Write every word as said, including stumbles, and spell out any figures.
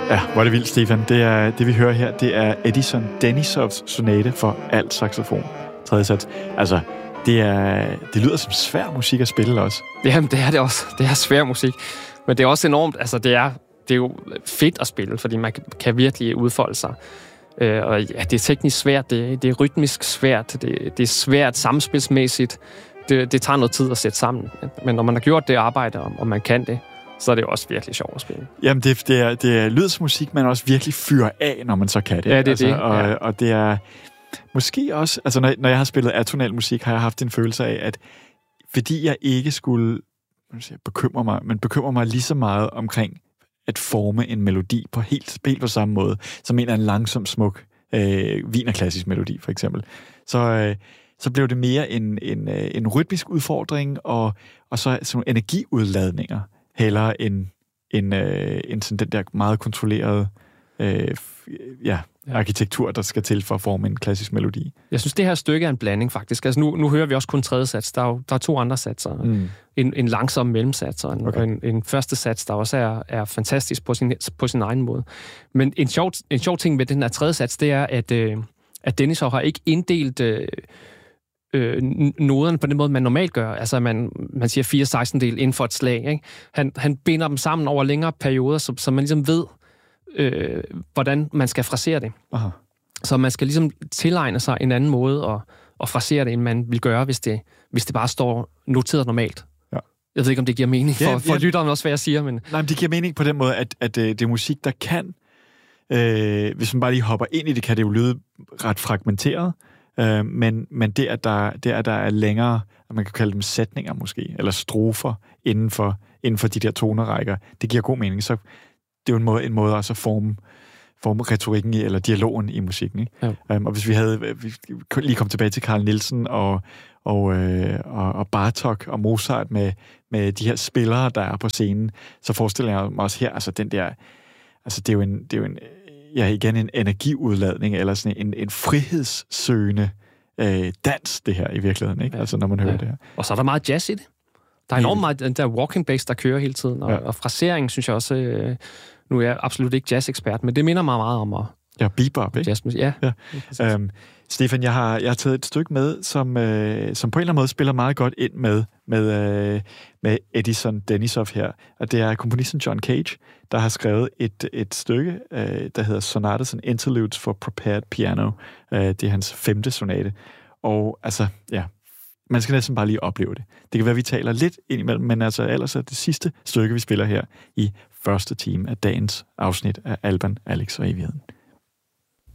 Ja, hvor er det vildt, Stefan. Det, er, det vi hører her, det er Edison Denisovs sonate for alt saxofon. Tredje sats. Altså, det, er, det lyder som svær musik at spille også. Jamen, det er det også. Det er svær musik. Men det er også enormt, altså det er, det er jo fedt at spille, fordi man kan virkelig udfolde sig. Øh, og ja, det er teknisk svært, det, det er rytmisk svært, det, det er svært samspilsmæssigt. Det, det tager noget tid at sætte sammen. Men når man har gjort det arbejde, og man kan det, så er det også virkelig sjovt at spille. Jamen, det, det, er, det er lydsmusik, man også virkelig fyrer af, når man så kan det. Ja, det er altså, det. Og, ja. og det er måske også... Altså, når, når jeg har spillet atonal musik, har jeg haft en følelse af, at fordi jeg ikke skulle sige, bekymre mig, men bekymre mig lige så meget omkring at forme en melodi på helt, helt på samme måde, som en af en langsom, smuk øh, wienerklassisk melodi, for eksempel. Så... Øh, så blev det mere en, en, en rytmisk udfordring, og, og så sådan nogle energiudladninger, hellere end, end, øh, end sådan den der meget kontrollerede øh, ja, arkitektur, der skal til for at forme en klassisk melodi. Jeg synes, det her stykke er en blanding, faktisk. Altså nu, nu hører vi også kun tredje sats. Der er, jo, der er to andre satser. Mm. En, en langsom mellemsats, og en, okay. en, en første sats, der også er, er fantastisk på sin, på sin egen måde. Men en sjov, en sjov ting med den her tredje sats, det er, at, øh, at Denisov har ikke inddelt... Øh, Øh, noderne på den måde, man normalt gør. Altså, man, man siger fire sekstendel inden for et slag. Ikke? Han, han binder dem sammen over længere perioder, så, så man ligesom ved, øh, hvordan man skal frasere det. Aha. Så man skal ligesom tilegne sig en anden måde at, at frasere det, end man vil gøre, hvis det, hvis det bare står noteret normalt. Ja. Jeg ved ikke, om det giver mening for, ja, for ja. lytteren også, hvad jeg siger. Men... Nej, men det giver mening på den måde, at, at det er musik, der kan, øh, hvis man bare lige hopper ind i det, kan det jo lyde ret fragmenteret. Øh, men, men det, at der, det, at der er længere, man kan kalde dem sætninger måske, eller strofer inden for, inden for de der tonerækker, det giver god mening. Så det er jo en måde, en måde også at forme, forme retorikken i, eller dialogen i musikken. Ikke? Ja. Um, og hvis vi havde vi lige kom tilbage til Carl Nielsen og, og, øh, og, og Bartok og Mozart med, med de her spillere, der er på scenen, så forestiller jeg mig også her, altså den der, altså det er jo en, det er jo en ja, igen en energiudladning, eller sådan en, en frihedssøgende øh, dans, det her i virkeligheden, ikke? Ja. Altså, når man hører ja. det her. Og så er der meget jazz i det. Der er enormt meget den der walking bass, der kører hele tiden, og, ja. og frasering, synes jeg også, øh, nu er jeg absolut ikke jazz-ekspert, men det minder mig meget om at... Ja, bebop, ikke? Jazzmusik, ja. ja. Øhm, Stefan, jeg har, jeg har taget et stykke med, som, øh, som på en eller anden måde spiller meget godt ind med, med, øh, med Edison Denisov her, og det er komponisten John Cage, der har skrevet et, et stykke, øh, der hedder Sonatas and Interludes for Prepared Piano. Øh, det er hans femte sonate. Og altså, ja, man skal næsten bare lige opleve det. Det kan være, vi taler lidt indimellem, men altså ellers er det sidste stykke, vi spiller her i første time af dagens afsnit af Alban, Alex og Evigheden.